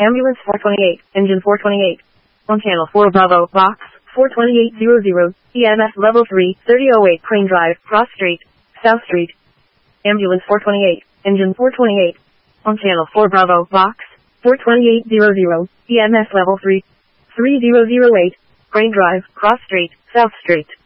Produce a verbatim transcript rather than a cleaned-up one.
Ambulance four twenty-eight, engine four twenty-eight. On channel four Bravo, box four twenty-eight hundred, E M S level three, thirty oh eight Crane Drive, Cross Street, South Street. Ambulance four twenty-eight, engine four twenty-eight. On channel four Bravo, box four twenty-eight hundred, E M S level three, three thousand eight, Crane Drive, Cross Street, South Street.